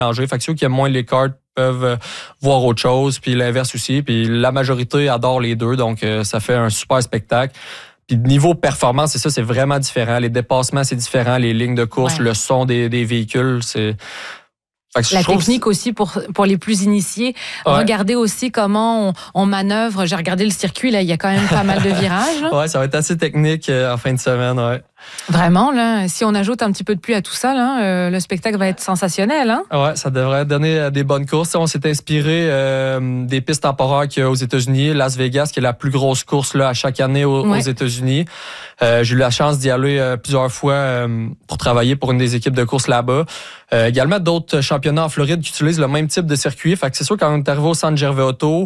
Fait que ceux qui aiment moins les karts peuvent voir autre chose, puis l'inverse aussi. Puis la majorité adore les deux, donc ça fait un super spectacle. Puis niveau performance, c'est vraiment différent. Les dépassements, c'est différent. Les lignes de course, le son des véhicules, c'est... La technique aussi pour les plus initiés. Ouais. Regardez aussi comment on manœuvre. J'ai regardé le circuit, là, il y a quand même pas mal de virages. Oui, ça va être assez technique en fin de semaine, ouais. Vraiment, là, si on ajoute un petit peu de pluie à tout ça, là, le spectacle va être sensationnel. Hein? Oui, ça devrait donner des bonnes courses. On s'est inspiré des pistes temporaires qu'il y a aux États-Unis. Las Vegas, qui est la plus grosse course là, à chaque année aux États-Unis. J'ai eu la chance d'y aller plusieurs fois pour travailler pour une des équipes de course là-bas. Également d'autres championnats en Floride qui utilisent le même type de circuit. Fait que c'est sûr, quand on est arrivé au San Gervais Auto,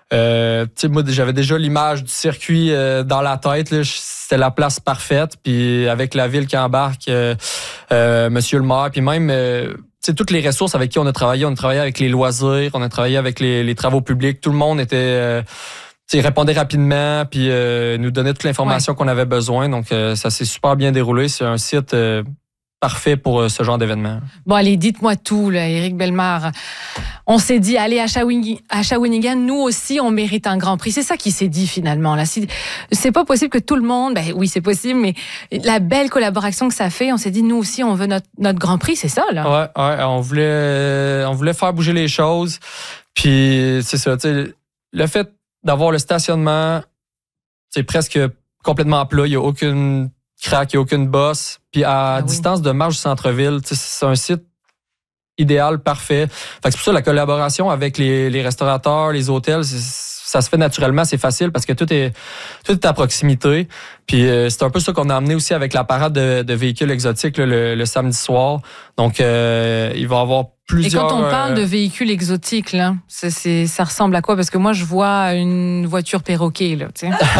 moi, j'avais déjà l'image du circuit dans la tête. Là. C'était la place parfaite. Puis avec la ville qui embarque, Monsieur le maire, puis même toutes les ressources avec qui on a travaillé avec les loisirs, on a travaillé avec les travaux publics. Tout le monde était... répondait rapidement, puis nous donnait toute l'information qu'on avait besoin. Donc, ça s'est super bien déroulé. C'est un site... parfait pour ce genre d'événement. Bon, allez, dites-moi tout, là, Éric Bellemare. On s'est dit, allez, à Shawinigan, nous aussi, on mérite un grand prix. C'est ça qui s'est dit, finalement. Là. C'est pas possible que tout le monde... Ben oui, c'est possible, mais la belle collaboration que ça fait, on s'est dit, nous aussi, on veut notre grand prix, c'est ça, là? Ouais, on voulait faire bouger les choses. Puis, c'est ça, le fait d'avoir le stationnement, c'est presque complètement plat. Il n'y a aucune craque, il n'y a aucune bosse. Puis à distance de marche du centre-ville, c'est un site idéal, parfait. Fait que c'est pour ça la collaboration avec les restaurateurs, les hôtels, ça se fait naturellement, c'est facile parce que tout est à proximité. Puis c'est un peu ça qu'on a amené aussi avec la parade de véhicules exotiques là, le samedi soir. Donc il va y avoir plusieurs... Et quand on parle de véhicules exotiques, là, ça ressemble à quoi? Parce que moi, je vois une voiture perroquet. Là,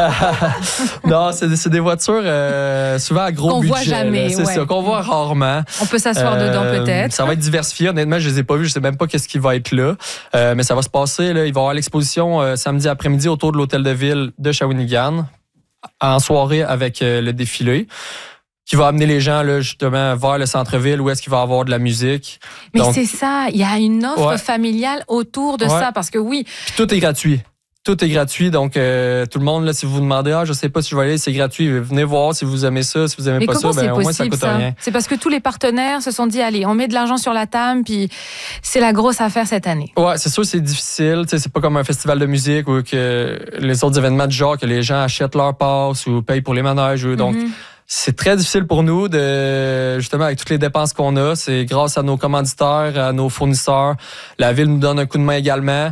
non, c'est des voitures souvent à gros budget. Qu'on voit jamais. C'est ça, qu'on voit rarement. On peut s'asseoir dedans peut-être. Ça va être diversifié. Honnêtement, je les ai pas vus. Je sais même pas qu'est-ce qui va être là. Mais ça va se passer. Là, il va y avoir l'exposition samedi après-midi autour de l'hôtel de ville de Shawinigan en soirée avec le défilé, qui va amener les gens là, justement vers le centre-ville où est-ce qu'il va y avoir de la musique. Mais donc, c'est ça, il y a une offre familiale autour de ça, parce que oui... Puis tout est gratuit. Tout est gratuit, donc tout le monde, là, si vous vous demandez, je sais pas si je vais aller, c'est gratuit, venez voir si vous aimez ça, si vous aimez pas ça, au moins ça coûte rien. C'est parce que tous les partenaires se sont dit, allez, on met de l'argent sur la table, puis c'est la grosse affaire cette année. Ouais, c'est sûr, c'est difficile, c'est pas comme un festival de musique ou que les autres événements du genre, que les gens achètent leur passe ou payent pour les manèges, donc... C'est très difficile pour nous de, justement, avec toutes les dépenses qu'on a. C'est grâce à nos commanditaires, à nos fournisseurs. La ville nous donne un coup de main également.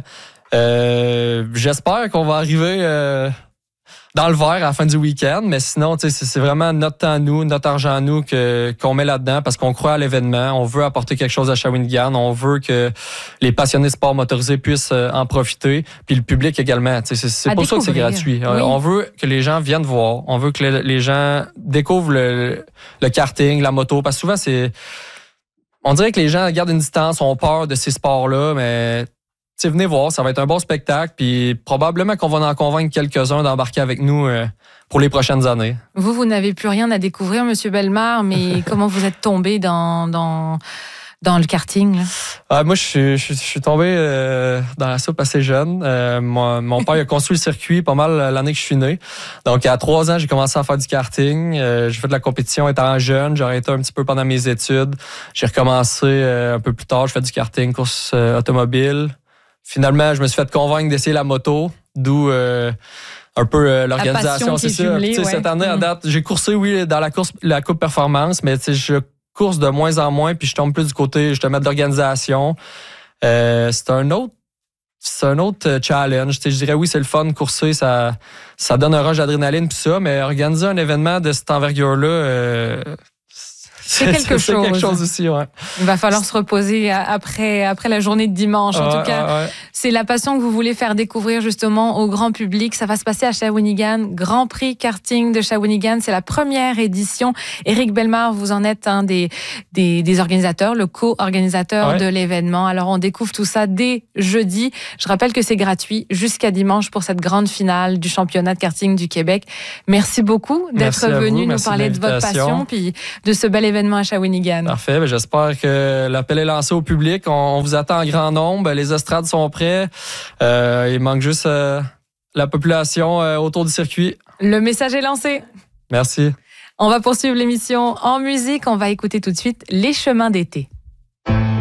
J'espère qu'on va arriver dans le vert à la fin du week-end, mais sinon, c'est vraiment notre temps à nous, notre argent à nous qu'on met là-dedans parce qu'on croit à l'événement. On veut apporter quelque chose à Shawinigan. On veut que les passionnés de sport motorisé puissent en profiter. Puis le public également. C'est pour ça que c'est gratuit. Oui. On veut que les gens viennent voir. On veut que les gens découvrent le karting, la moto. Parce que souvent, on dirait que les gens gardent une distance, ont peur de ces sports-là, mais... venez voir, ça va être un bon spectacle, puis probablement qu'on va en convaincre quelques-uns d'embarquer avec nous pour les prochaines années. Vous n'avez plus rien à découvrir, Monsieur Bellemare, mais comment vous êtes tombé dans le karting? Là? Moi, je suis tombé dans la soupe assez jeune. Mon père a construit le circuit pas mal l'année que je suis né. Donc, à 3 ans, j'ai commencé à faire du karting. J'ai fait de la compétition étant jeune. J'ai arrêté un petit peu pendant mes études. J'ai recommencé un peu plus tard. Je fais du karting, course automobile. Finalement, je me suis fait convaincre d'essayer la moto, d'où un peu l'organisation. C'est ça. Cette année, à date, j'ai coursé, oui, dans la Coupe Performance, mais je course de moins en moins, puis je tombe plus du côté, justement, de l'organisation. C'est un autre challenge. Je dirais, oui, c'est le fun, courser, ça donne un rush d'adrénaline, puis ça, mais organiser un événement de cette envergure-là... C'est quelque chose aussi, ouais. Il va falloir se reposer après la journée de dimanche. En tout cas, c'est la passion que vous voulez faire découvrir justement au grand public. Ça va se passer à Shawinigan. Grand Prix karting de Shawinigan. C'est la première édition. Éric Bellemare, vous en êtes un des organisateurs, le co-organisateur de l'événement. Alors, on découvre tout ça dès jeudi. Je rappelle que c'est gratuit jusqu'à dimanche pour cette grande finale du championnat de karting du Québec. Merci beaucoup d'être venu nous parler de votre passion puis de ce bel événement événement à Shawinigan. Parfait. Ben, j'espère que l'appel est lancé au public. On vous attend en grand nombre. Les estrades sont prêts. Il manque juste la population autour du circuit. Le message est lancé. Merci. On va poursuivre l'émission en musique. On va écouter tout de suite Les chemins d'été.